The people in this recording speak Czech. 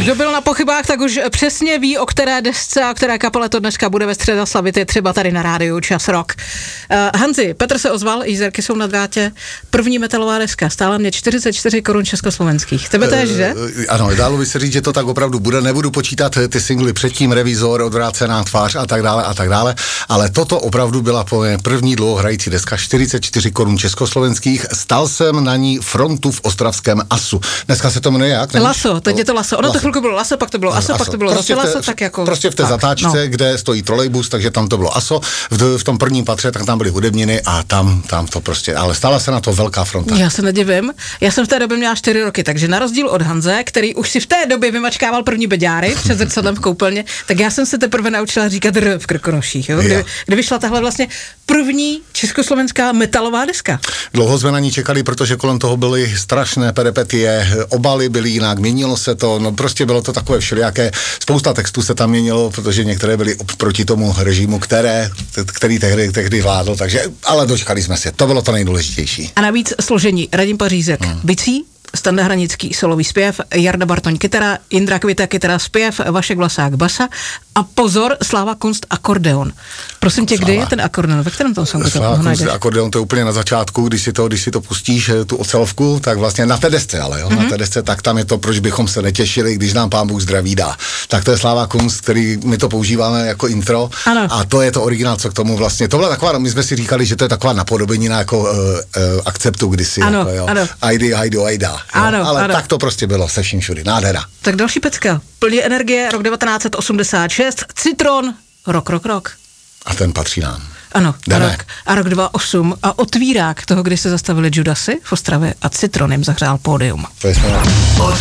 Kdo byl na Pochybách, tak už přesně ví, o které desce a které kapele to dneska bude ve středa slavit, je třeba tady na rádiu Čas Rock. Hanzi, Petr se ozval, jízerky jsou na drátě, první metalová deska, stála mě 44 korun československých. Tebe též, že? Ano, dálo by se říct, že to tak opravdu bude, nebudu počítat ty singly předtím, Revizor, Odvrácená tvář a tak dále, ale toto opravdu byla první dlouhohrající deska, 44 korun československých, stal jsem na ní frontu v ostravském Asu. Dneska se to jmenuje jak? Laso, teď je to Laso. Ono to chvilku bylo Laso, pak to bylo Aso, pak to bylo prostě zase Laso, tak jako... Prostě v té zatáčce, kde stojí trolejbus, takže tam to bylo Aso, v tom prvním patře, tak tam byly hudebniny a tam to prostě, ale stala se na to velká fronta. Já se nedivím, já jsem v té době měla 4 roky, takže na rozdíl od Hanze, který už si v té době vymačkával první beďáry před zrcadlem v koupelně, tak já jsem se teprve naučila říkat R v Krkonoších, jo? Kdy vyšla tahle vlastně první československá metalová deska. Dlouho jsme na ní čekali, protože kolem toho byly strašné peripetie, obaly byly jinak, měnilo se to, no prostě bylo to takové všelijaké, spousta textů se tam měnilo, protože některé byly proti tomu režimu, který tehdy vládl, takže, ale dočkali jsme se, to bylo to nejdůležitější. A navíc složení Radim Pařízek, bicí, Standa Hranický solový zpěv, Jarda Bartoň kytara, Jindra Kvita kytara zpěv, Vašek Vlasák basa a pozor, Sláva Kunst akordeon. Prosím tě, kdy je ten akordeon? Ve kterém tom songu to najdeš? Akordeon to je úplně na začátku, když si to pustíš, tu ocelovku, tak vlastně na té desce, ale jo, na té desce, tak tam je to, proč bychom se netěšili, když nám Pán Bůh zdraví dá. Tak to je Sláva Kunst, který my to používáme jako intro. Ano. A to je to originál, co k tomu vlastně, to byla taková, my jsme si říkali, že to je taková napodobenina jako Akceptu kdysi, ano, jako, jo. Ano. Ajda. Ano, ale ano. Tak to prostě bylo se vším všudy, nádhera. Tak další pecka, plně energie, rok 1986, Citron, rok. A ten patří nám. Ano, a rok 2008 a otvírák toho, kdy se zastavili Judasy v Ostravě a Citronem zahřál pódium. To je Od